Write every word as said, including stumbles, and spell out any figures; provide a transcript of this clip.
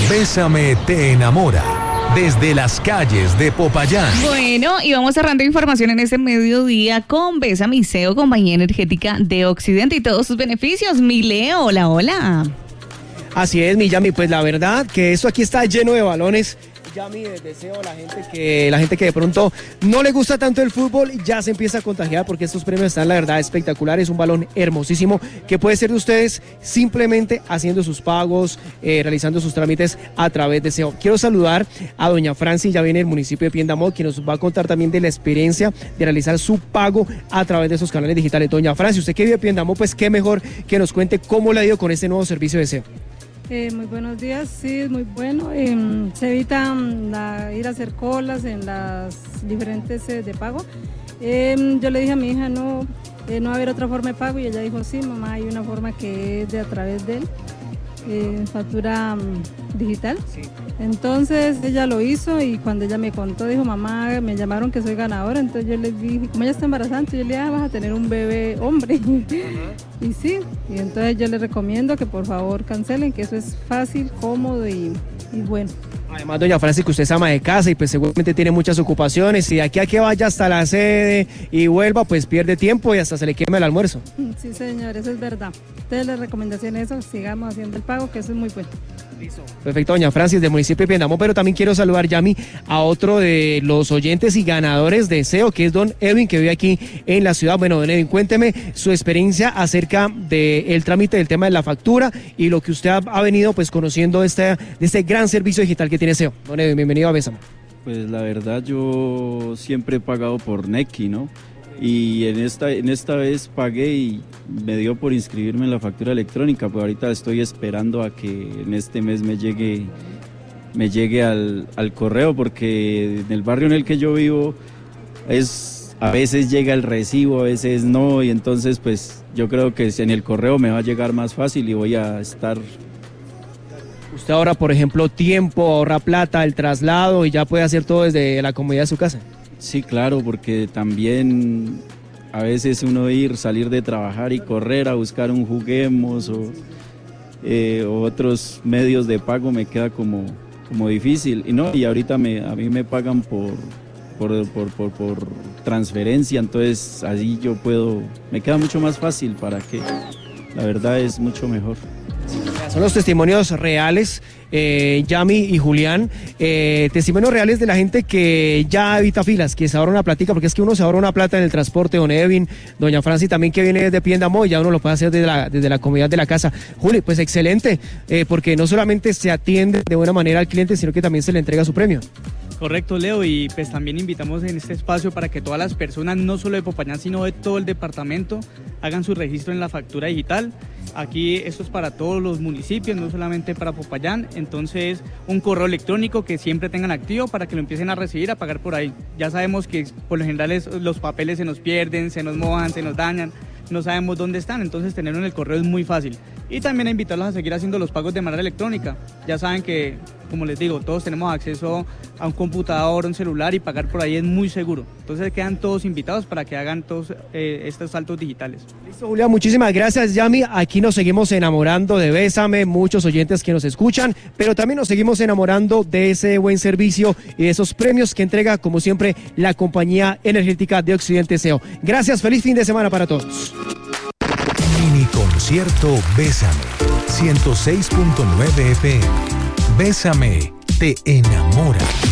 Bésame te enamora. Desde las calles de Popayán. Bueno, y vamos cerrando información en este mediodía con Bésame y Seo, compañía energética de Occidente y todos sus beneficios. Mi Leo, hola, hola. Así es, mi Yami, pues la verdad que esto aquí está lleno de balones. Yami, deseo a la gente que la gente que de pronto no le gusta tanto el fútbol ya se empieza a contagiar, porque estos premios están la verdad espectaculares. Un balón hermosísimo que puede ser de ustedes simplemente haciendo sus pagos, eh, realizando sus trámites a través de Seo. Quiero saludar a doña Franci, ya viene del municipio de Piendamó, que nos va a contar también de la experiencia de realizar su pago a través de esos canales digitales. Doña Franci, usted que vive en Piendamó, pues qué mejor que nos cuente cómo le ha ido con este nuevo servicio de Seo. Eh, muy buenos días, sí, es muy bueno. Eh, se evita la, ir a hacer colas en las diferentes sedes de pago. Eh, yo le dije a mi hija, no, eh, no va a haber otra forma de pago, y ella dijo, sí, mamá, hay una forma que es de a través de él, eh, factura um, digital. Sí. Entonces ella lo hizo, y cuando ella me contó, dijo, mamá, me llamaron que soy ganadora. Entonces yo le dije, como ella está embarazada, yo le dije, ah, vas a tener un bebé hombre. Uh-huh. Y sí, y entonces yo les recomiendo que por favor cancelen, que eso es fácil, cómodo y, y bueno. Además, doña Franci, que usted es ama de casa y pues seguramente tiene muchas ocupaciones, y de aquí a que vaya hasta la sede y vuelva, pues pierde tiempo y hasta se le quema el almuerzo. Sí, señor, eso es verdad. Entonces la recomendación es eso, sigamos haciendo el pago, que eso es muy bueno. Listo. Perfecto, doña Francis, del municipio de Piendamó, pero también quiero saludar, Yami, a otro de los oyentes y ganadores de Seo, que es don Edwin, que vive aquí en la ciudad. Bueno, don Edwin, cuénteme su experiencia acerca del trámite del tema de la factura y lo que usted ha, ha venido pues conociendo de este, de este gran servicio digital que tiene Seo. Don Edwin, bienvenido a Bésame. Pues la verdad, yo siempre he pagado por Nequi, ¿no? Y en esta, en esta vez pagué y me dio por inscribirme en la factura electrónica, pues ahorita estoy esperando a que en este mes me llegue, me llegue al, al correo, porque en el barrio en el que yo vivo es, a veces llega el recibo, a veces no, y entonces pues yo creo que en el correo me va a llegar más fácil y voy a estar... Usted ahorra, por ejemplo, tiempo, ahorra plata, el traslado, y ya puede hacer todo desde la comodidad de su casa. Sí, claro, porque también a veces uno ir, salir de trabajar y correr a buscar un Juguemos o, eh, o otros medios de pago me queda como, como difícil. Y no, y ahorita me, a mí me pagan por, por, por, por, por transferencia, entonces así yo puedo, me queda mucho más fácil, para que la verdad es mucho mejor. Son los testimonios reales, eh, Yami y Julián, eh, testimonios reales de la gente que ya evita filas, que se ahorra una platica, porque es que uno se ahorra una plata en el transporte. Don Edwin, doña Franci también, que viene desde Piendamó, y ya uno lo puede hacer desde la, desde la comodidad de la casa. Juli, pues excelente, eh, porque no solamente se atiende de buena manera al cliente, sino que también se le entrega su premio. Correcto, Leo, y pues también invitamos en este espacio para que todas las personas, no solo de Popayán, sino de todo el departamento, hagan su registro en la factura digital. Aquí esto es para todos los municipios, no solamente para Popayán. Entonces, un correo electrónico que siempre tengan activo para que lo empiecen a recibir, a pagar por ahí. Ya sabemos que por lo general es, los papeles se nos pierden, se nos mojan, se nos dañan, no sabemos dónde están, entonces tenerlo en el correo es muy fácil. Y también a invitarlos a seguir haciendo los pagos de manera electrónica. Ya saben que, como les digo, todos tenemos acceso a un computador, un celular, y pagar por ahí es muy seguro. Entonces quedan todos invitados para que hagan todos eh, estos saltos digitales. Listo, Julián, muchísimas gracias, Yami. Aquí nos seguimos enamorando de Bésame, muchos oyentes que nos escuchan, pero también nos seguimos enamorando de ese buen servicio y de esos premios que entrega, como siempre, la compañía energética de Occidente, Seo. Gracias, feliz fin de semana para todos. Mini concierto Bésame, ciento seis punto nueve F M. Bésame te enamora.